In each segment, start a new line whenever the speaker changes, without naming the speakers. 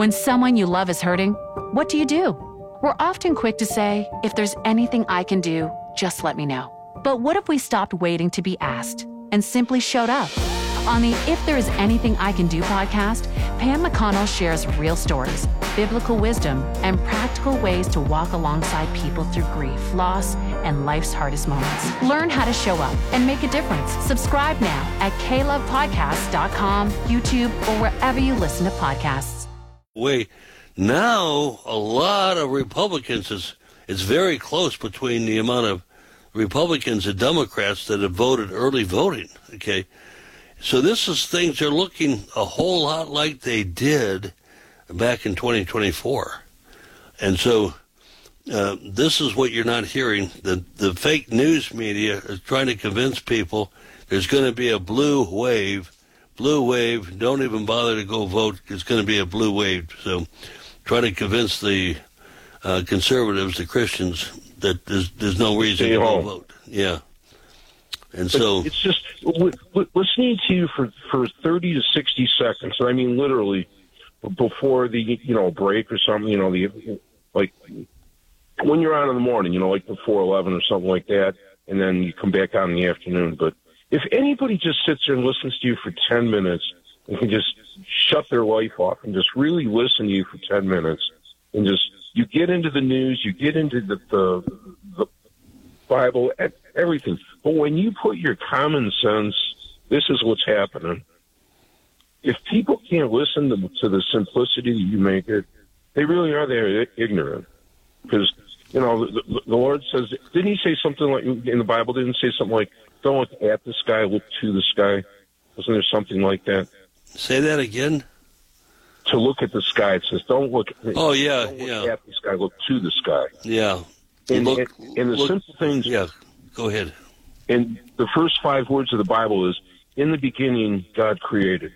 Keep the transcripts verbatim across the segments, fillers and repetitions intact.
When someone you love is hurting, what do you do? We're often quick to say, if there's anything I can do, just let me know. But what if we stopped waiting to be asked and simply showed up? On the If There Is Anything I Can Do podcast, Pam McConnell shares real stories, biblical wisdom, and practical ways to walk alongside people through grief, loss, and life's hardest moments. Learn how to show up and make a difference. Subscribe now at k love podcast dot com, YouTube, or wherever you listen to podcasts.
Wait, now a lot of Republicans, is it's very close between the amount of Republicans and Democrats that have voted early voting, okay? So this is things are looking a whole lot like they did back in twenty twenty-four. And so uh, this is what you're not hearing. The, the fake news media is trying to convince people there's going to be a blue wave. Blue wave, don't even bother to go vote. It's going to be a blue wave. So try to convince the uh, conservatives, the Christians, that there's, there's no reason to go vote. Yeah. And
but
so
it's just listening to you for, for thirty to sixty seconds. I mean, literally before the, you know, break or something, you know, the, like when you're on in the morning, you know, like before eleven or something like that. And then you come back on in the afternoon. But if anybody just sits there and listens to you for ten minutes and can just shut their life off and just really listen to you for ten minutes and just, you get into the news, you get into the, the, the Bible, everything. But when you put your common sense, this is what's happening. If people can't listen to, to the simplicity that you make it, they really are there ignorant. Because, you know, the, the Lord says, didn't he say something like, in the Bible, didn't he say something like, don't look at the sky, look to the sky? Wasn't there something like that?
Say that again.
To look at the sky, it says, don't look,
oh, yeah,
don't look
yeah.
at the sky, look to the sky.
Yeah.
And,
look,
and, and the
look,
simple things.
Yeah, go ahead.
And the first five words of the Bible is, in the beginning, God created.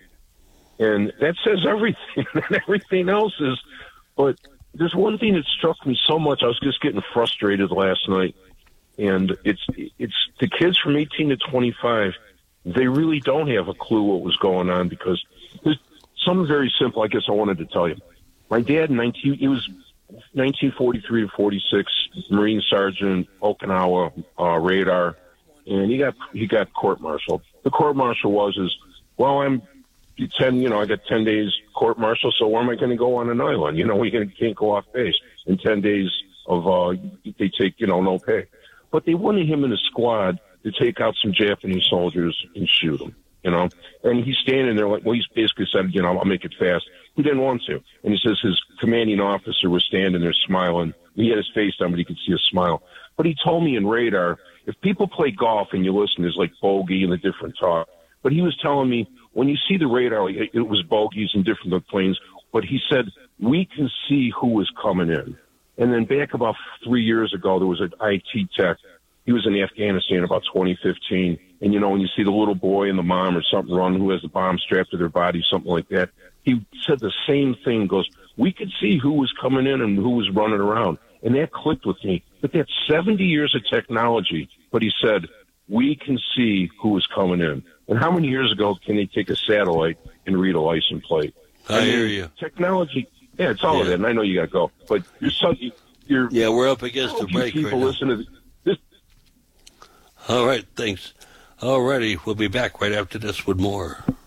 And that says everything, and everything else is, but there's one thing that struck me so much. I was just getting frustrated last night. And it's it's the kids from eighteen to twenty-five, they really don't have a clue what was going on, because there's something very simple, I guess I wanted to tell you. My dad, nineteen, he was nineteen forty-three to forty-six, Marine Sergeant, Okinawa, uh, radar, and he got he got court-martialed. The court-martial was, is, well, I'm ten, you know, I got ten days court-martial, so where am I going to go on an island? You know, we can't go off base. In ten days of, uh, they take, you know, no pay. But they wanted him in a squad to take out some Japanese soldiers and shoot them, you know. And he's standing there like, well, he's basically said, you know, I'll make it fast. He didn't want to. And he says his commanding officer was standing there smiling. He had his face down, but he could see a smile. But he told me in radar, if people play golf and you listen, there's like bogey and the different talk. But he was telling me, when you see the radar, it was bogeys and different planes. But he said, we can see who was coming in. And then back about three years ago, there was an I T tech. He was in Afghanistan about twenty fifteen. And, you know, when you see the little boy and the mom or something running who has a bomb strapped to their body, something like that, he said the same thing, goes, we could see who was coming in and who was running around. And that clicked with me. But that's seventy years of technology. But he said, we can see who was coming in. And how many years ago can they take a satellite and read a license plate?
I, I mean, hear you.
Technology. Yeah, it's all
yeah.
of it, and I know you got to go. But you're so, you're
yeah, we're up against the break
people
right now.
Listen to this.
All right, thanks. All righty, we'll be back right after this with more.